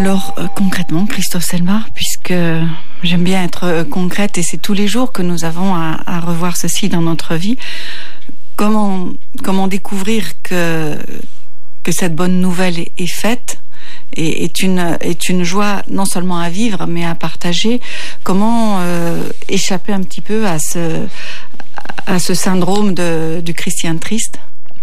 Alors concrètement, Christophe Selmar, puisque j'aime bien être concrète et c'est tous les jours que nous avons à revoir ceci dans notre vie, comment découvrir que cette bonne nouvelle est faite et est une joie non seulement à vivre mais à partager? Comment échapper un petit peu à ce syndrome du chrétien triste?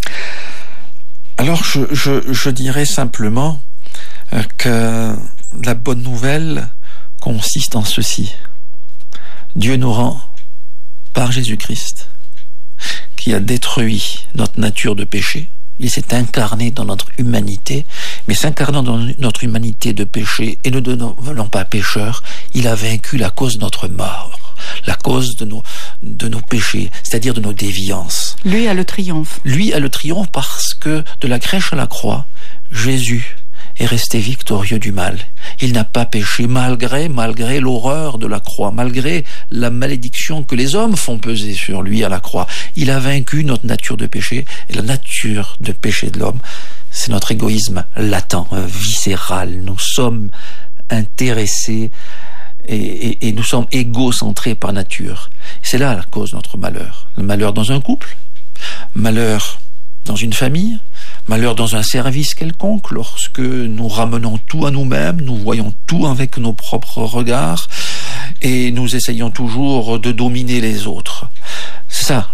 Alors je dirais simplement que la bonne nouvelle consiste en ceci. Dieu nous rend par Jésus-Christ, qui a détruit notre nature de péché. Il s'est incarné dans notre humanité, mais s'incarnant dans notre humanité de péché et ne devenant pas pécheur, il a vaincu la cause de notre mort, la cause de nos péchés, c'est-à-dire de nos déviances. Lui a le triomphe. Lui a le triomphe parce que de la crèche à la croix, Jésus est resté victorieux du mal. Il n'a pas péché malgré l'horreur de la croix, malgré la malédiction que les hommes font peser sur lui à la croix. Il a vaincu notre nature de péché, et la nature de péché de l'homme, c'est notre égoïsme latent, viscéral. Nous sommes intéressés et nous sommes égocentrés par nature. C'est là la cause de notre malheur. Le malheur dans un couple, malheur dans une famille, malheur dans un service quelconque, lorsque nous ramenons tout à nous-mêmes, nous voyons tout avec nos propres regards et nous essayons toujours de dominer les autres. C'est ça,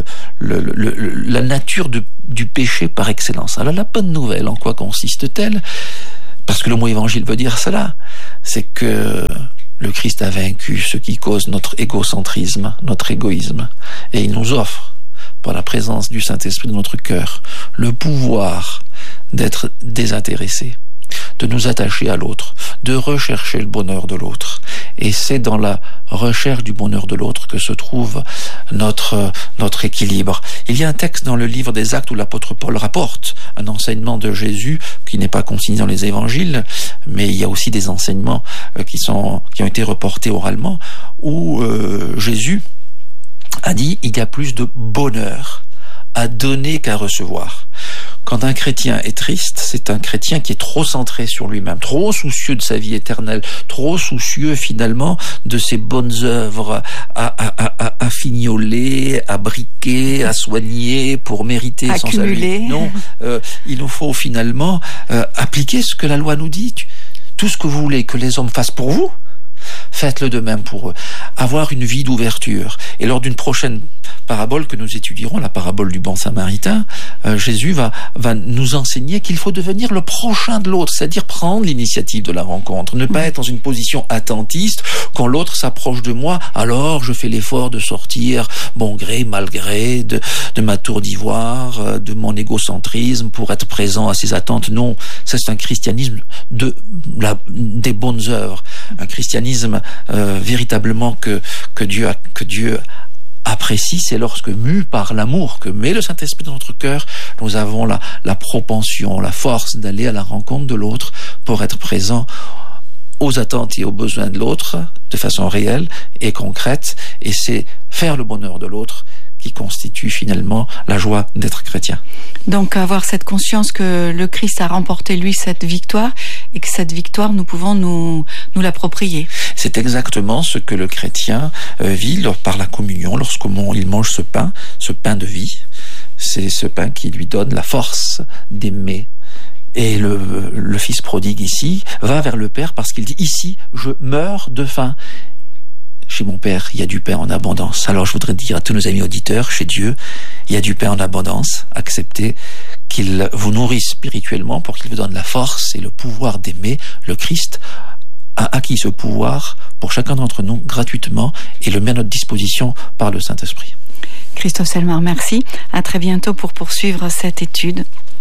la nature du péché par excellence. Alors la bonne nouvelle, en quoi consiste-t-elle? Parce que le mot évangile veut dire cela, c'est que le Christ a vaincu ce qui cause notre égocentrisme, notre égoïsme, et il nous offre, par la présence du Saint-Esprit dans notre cœur, le pouvoir d'être désintéressé, de nous attacher à l'autre, de rechercher le bonheur de l'autre. Et c'est dans la recherche du bonheur de l'autre que se trouve notre équilibre. Il y a un texte dans le livre des Actes où l'apôtre Paul rapporte un enseignement de Jésus qui n'est pas consigné dans les évangiles, mais il y a aussi des enseignements qui ont été reportés oralement, où Jésus a dit: il y a plus de bonheur à donner qu'à recevoir. Quand un chrétien est triste, c'est un chrétien qui est trop centré sur lui-même, trop soucieux de sa vie éternelle, trop soucieux finalement de ses bonnes œuvres à fignoler, à briquer, à soigner pour mériter son salut. Non, il nous faut finalement appliquer ce que la loi nous dit. Tout ce que vous voulez que les hommes fassent pour vous, faites-le de même pour eux. Avoir une vie d'ouverture. Et lors d'une prochaine parabole que nous étudierons, la parabole du bon samaritain, Jésus va nous enseigner qu'il faut devenir le prochain de l'autre, c'est-à-dire prendre l'initiative de la rencontre, ne pas être dans une position attentiste. Quand l'autre s'approche de moi, alors je fais l'effort de sortir bon gré, mal gré, de ma tour d'ivoire, de mon égocentrisme pour être présent à ses attentes. Non, ça c'est un christianisme des bonnes œuvres, un christianisme véritablement que Dieu apprécie. C'est lorsque, mus par l'amour que met le Saint-Esprit dans notre cœur, nous avons la propension, la force d'aller à la rencontre de l'autre pour être présent aux attentes et aux besoins de l'autre de façon réelle et concrète. Et c'est faire le bonheur de l'autre qui constitue finalement la joie d'être chrétien. Donc avoir cette conscience que le Christ a remporté lui cette victoire et que cette victoire nous pouvons nous l'approprier. C'est exactement ce que le chrétien vit par la communion lorsqu'il mange ce pain de vie. C'est ce pain qui lui donne la force d'aimer. Et le fils prodigue ici va vers le Père parce qu'il dit: ici je meurs de faim. Chez mon Père, il y a du pain en abondance. Alors je voudrais dire à tous nos amis auditeurs, chez Dieu, il y a du pain en abondance. Acceptez qu'il vous nourrisse spirituellement pour qu'il vous donne la force et le pouvoir d'aimer. Le Christ a acquis ce pouvoir pour chacun d'entre nous gratuitement et le met à notre disposition par le Saint-Esprit. Christophe Selmar, merci. À très bientôt pour poursuivre cette étude.